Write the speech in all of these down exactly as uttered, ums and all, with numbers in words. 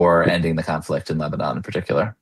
or ending the conflict in Lebanon in particular.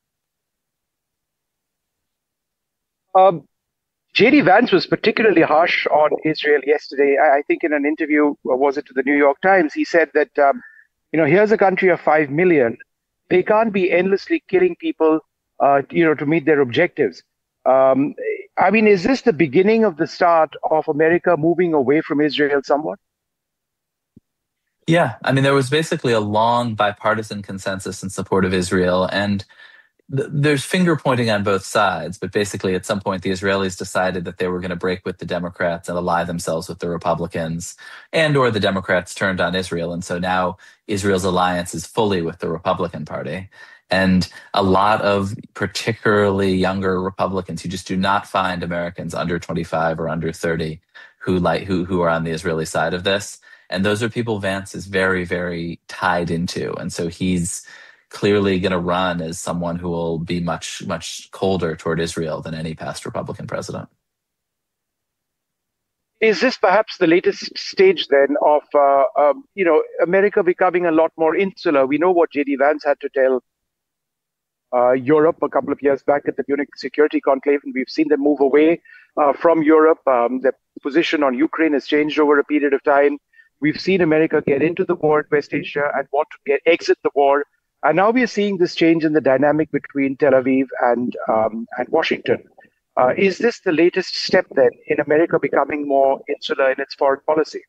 Um, J D Vance was particularly harsh on Israel yesterday. I, I think in an interview, or was it to the New York Times, he said that, um, you know, here's a country of five million. They can't be endlessly killing people, uh, you know, to meet their objectives. Um, I mean, is this the beginning of the start of America moving away from Israel somewhat? Yeah, I mean, there was basically a long bipartisan consensus in support of Israel, and th- there's finger pointing on both sides. But basically, at some point, the Israelis decided that they were going to break with the Democrats and ally themselves with the Republicans, and or the Democrats turned on Israel, and so now Israel's alliance is fully with the Republican Party. And a lot of particularly younger Republicans who just do not find Americans under twenty-five or under thirty who like who who are on the Israeli side of this. And those are people Vance is very, very tied into. And so he's clearly going to run as someone who will be much, much colder toward Israel than any past Republican president. Is this perhaps the latest stage then of, uh, um, you know, America becoming a lot more insular? We know what J D Vance had to tell uh, Europe a couple of years back at the Munich Security Conclave, and we've seen them move away uh, from Europe. Um, their position on Ukraine has changed over a period of time. We've seen America get into the war in West Asia and want to get exit the war. And now we are seeing this change in the dynamic between Tel Aviv and um, and Washington. Uh, is this the latest step then in America becoming more insular in its foreign policy?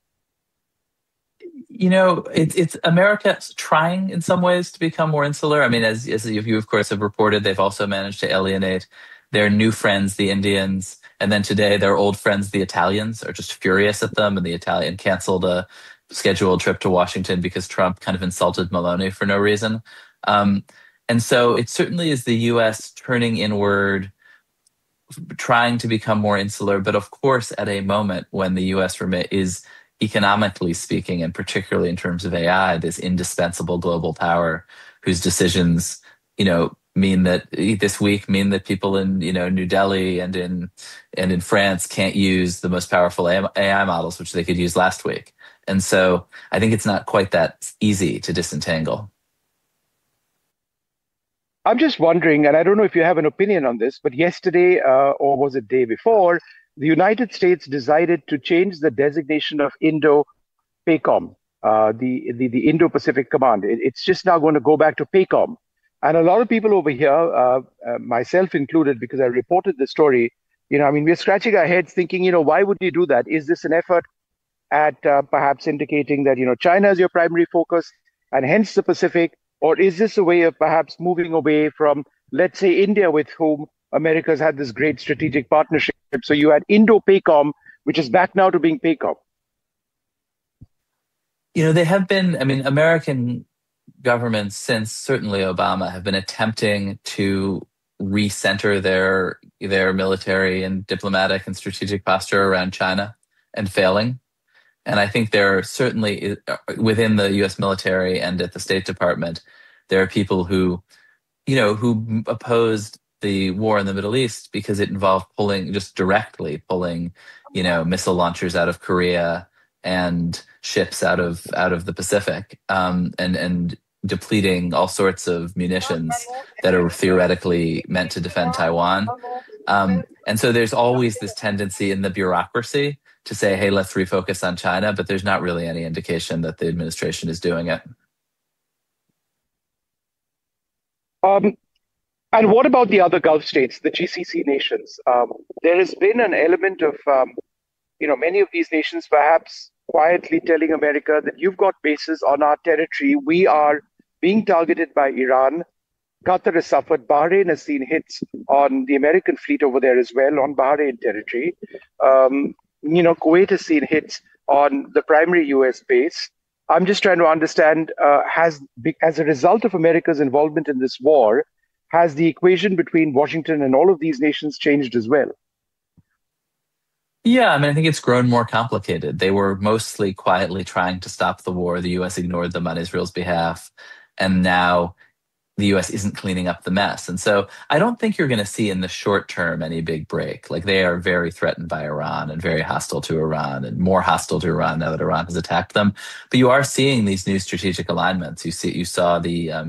You know, it's it's America trying in some ways to become more insular. I mean, as as you of course have reported, they've also managed to alienate their new friends, the Indians, and then today their old friends, the Italians, are just furious at them, and the Italian canceled a scheduled trip to Washington because Trump kind of insulted Maloney for no reason. Um, and so it certainly is the U S turning inward, trying to become more insular, but of course at a moment when the U S remit is economically speaking, and particularly in terms of A I, this indispensable global power whose decisions, you know, mean that this week mean that people in, you know, New Delhi and in and in France can't use the most powerful A I models, which they could use last week. And so I think it's not quite that easy to disentangle. I'm just wondering, and I don't know if you have an opinion on this, but yesterday, uh, or was it day before, the United States decided to change the designation of Indo-PACOM, uh, the, the, the Indo-Pacific Command. It, it's just now going to go back to PACOM. And a lot of people over here, uh, uh, myself included, because I reported the story, you know, I mean, we're scratching our heads thinking, you know, why would you do that? Is this an effort at uh, perhaps indicating that, you know, China is your primary focus and hence the Pacific? Or is this a way of perhaps moving away from, let's say, India, with whom America's had this great strategic partnership? So you had Indo-PACOM, which is back now to being PACOM. You know, they have been, I mean, American governments since certainly Obama have been attempting to recenter their their military and diplomatic and strategic posture around China and failing. And I think there are certainly within the U S military and at the State Department, there are people who, you know, who opposed the war in the Middle East because it involved pulling, just directly pulling, you know, missile launchers out of Korea and ships out of out of the Pacific, um, and and depleting all sorts of munitions that are theoretically meant to defend Taiwan. Um, and so there's always this tendency in the bureaucracy to say, hey, let's refocus on China, but there's not really any indication that the administration is doing it. Um, and what about the other Gulf states, the G C C nations? Um, there has been an element of, um, you know, many of these nations perhaps quietly telling America that you've got bases on our territory. We are being targeted by Iran. Qatar has suffered. Bahrain has seen hits on the American fleet over there as well, on Bahrain territory. Um, you know, Kuwait has seen hits on the primary U S base. I'm just trying to understand, uh, has, as a result of America's involvement in this war, has the equation between Washington and all of these nations changed as well? Yeah, I mean, I think it's grown more complicated. They were mostly quietly trying to stop the war. The U S ignored them on Israel's behalf. And now the U S isn't cleaning up the mess. And so I don't think you're going to see in the short term any big break. Like they are very threatened by Iran and very hostile to Iran and more hostile to Iran now that Iran has attacked them. But you are seeing these new strategic alignments. You see, you saw the um,